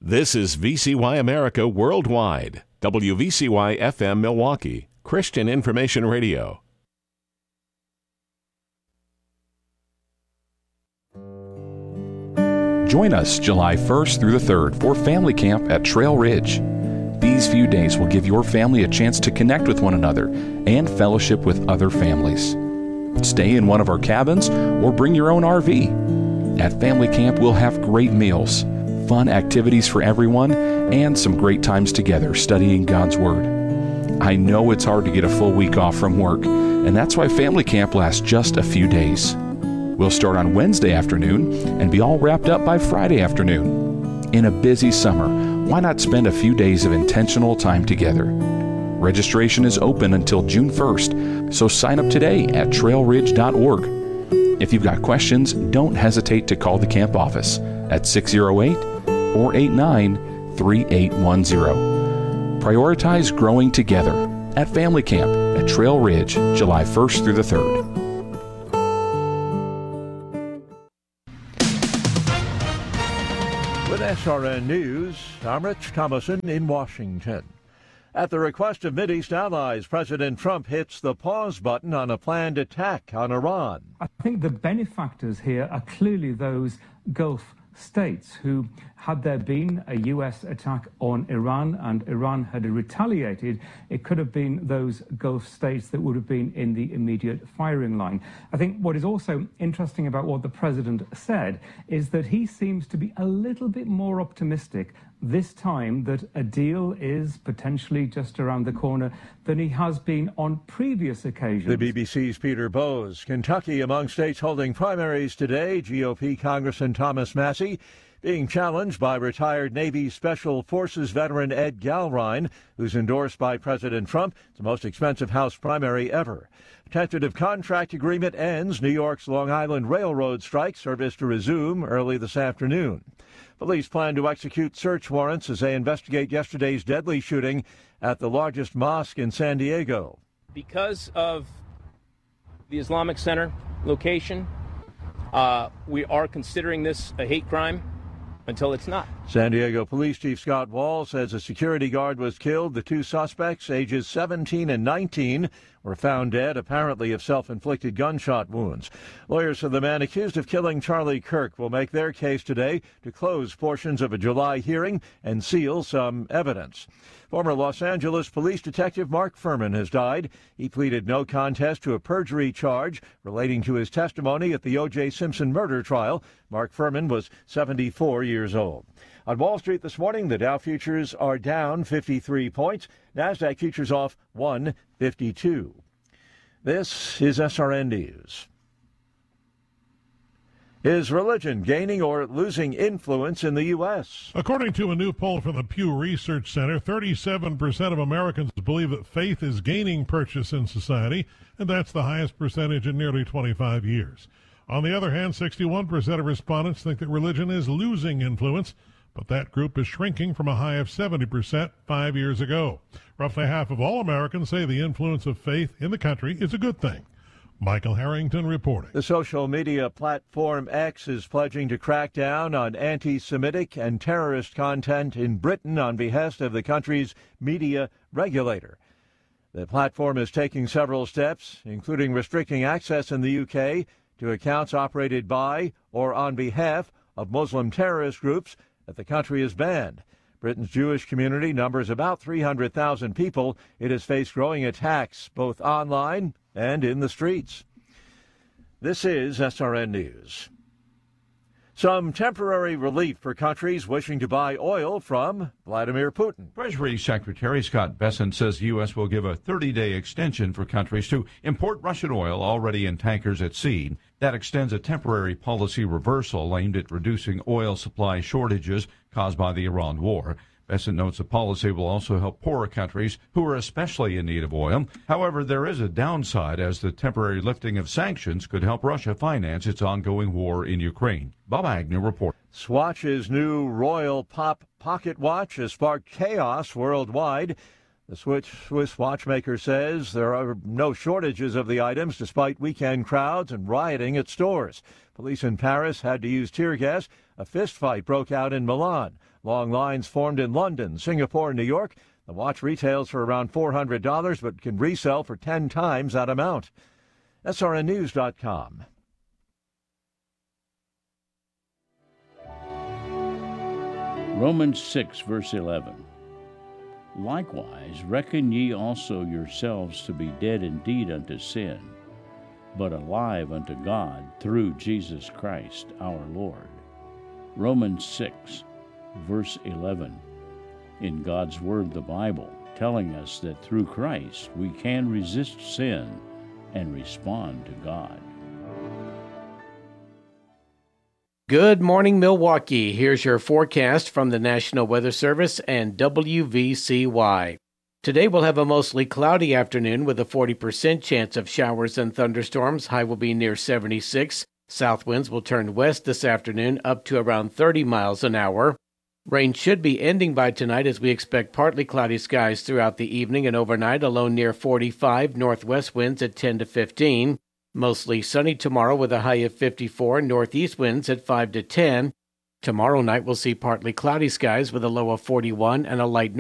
This is VCY America Worldwide, WVCY FM Milwaukee, Christian Information Radio. Join us July 1st through the 3rd for Family Camp at Trail Ridge. These few days will give your family a chance to connect with one another and fellowship with other families. Stay in one of our cabins or bring your own RV. At Family Camp, we'll have great meals, fun activities for everyone, and some great times together studying God's Word. I know it's hard to get a full week off from work, and that's why Family Camp lasts just a few days. We'll start on Wednesday afternoon and be all wrapped up by Friday afternoon. In a busy summer, why not spend a few days of intentional time together? Registration is open until June 1st, so sign up today at trailridge.org. If you've got questions, don't hesitate to call the camp office at 608-489-3810. Prioritize growing together at Family Camp at Trail Ridge, July 1st through the 3rd. With SRN News, I'm Rich Thomason in Washington. At the request of Mideast allies, President Trump hits the pause button on a planned attack on Iran. I think the benefactors here are clearly those Gulf states who, had there been a U.S. attack on Iran and Iran had retaliated, it could have been those Gulf states that would have been in the immediate firing line. I think what is also interesting about what the president said is that he seems to be a little bit more optimistic this time that a deal is potentially just around the corner than he has been on previous occasions. The BBC's Peter Bowes. Kentucky among states holding primaries today. GOP Congressman Thomas Massie being challenged by retired Navy Special Forces veteran Ed Galrine, who's endorsed by President Trump. It's the most expensive House primary ever. Tentative contract agreement ends. New York's Long Island Railroad strike service to resume early this afternoon. Police plan to execute search warrants as they investigate yesterday's deadly shooting at the largest mosque in San Diego. Because of the Islamic Center location, we are considering this a hate crime until it's not. San Diego Police Chief Scott Wall says a security guard was killed. The two suspects, ages 17 and 19, were found dead, apparently of self-inflicted gunshot wounds. Lawyers for the man accused of killing Charlie Kirk will make their case today to close portions of a July hearing and seal some evidence. Former Los Angeles police detective Mark Furman has died. He pleaded no contest to a perjury charge relating to his testimony at the O.J. Simpson murder trial. Mark Furman was 74 years old. On Wall Street this morning, the Dow futures are down 53 points. NASDAQ futures off 152. This is SRN News. Is religion gaining or losing influence in the U.S.? According to a new poll from the Pew Research Center, 37% of Americans believe that faith is gaining purchase in society, and that's the highest percentage in nearly 25 years. On the other hand, 61% of respondents think that religion is losing influence, but that group is shrinking from a high of 70% 5 years ago. Roughly half of all Americans say the influence of faith in the country is a good thing. Michael Harrington reporting. The social media platform X is pledging to crack down on anti-Semitic and terrorist content in Britain on behest of the country's media regulator. The platform is taking several steps, including restricting access in the UK to accounts operated by or on behalf of Muslim terrorist groups that the country has banned. Britain's Jewish community numbers about 300,000 people. It has faced growing attacks both online and in the streets. This is SRN News. Some temporary relief for countries wishing to buy oil from Vladimir Putin. Treasury Secretary Scott Bessent says the U.S. will give a 30-day extension for countries to import Russian oil already in tankers at sea. That extends a temporary policy reversal aimed at reducing oil supply shortages caused by the Iran war. Bessent notes the policy will also help poorer countries who are especially in need of oil. However, there is a downside, as the temporary lifting of sanctions could help Russia finance its ongoing war in Ukraine. Bob Agnew reports. Swatch's new Royal Pop Pocket Watch has sparked chaos worldwide. The Swiss watchmaker says there are no shortages of the items despite weekend crowds and rioting at stores. Police in Paris had to use tear gas A fistfight broke out in Milan. Long lines formed in London, Singapore, and New York. The watch retails for around $400 but can resell for 10 times that amount. SRNnews.com. Romans 6, verse 11. Likewise, reckon ye also yourselves to be dead indeed unto sin, but alive unto God through Jesus Christ our Lord. Romans 6, verse 11. In God's Word, the Bible, telling us that through Christ we can resist sin and respond to God. Good morning, Milwaukee. Here's your forecast from the National Weather Service and WVCY. Today we'll have a mostly cloudy afternoon with a 40% chance of showers and thunderstorms. High will be near 76. South winds will turn west this afternoon up to around 30 miles an hour. Rain should be ending by tonight as we expect partly cloudy skies throughout the evening and overnight, a low near 45, northwest winds at 10 to 15. Mostly sunny tomorrow with a high of 54, northeast winds at 5 to 10. Tomorrow night we'll see partly cloudy skies with a low of 41 and a light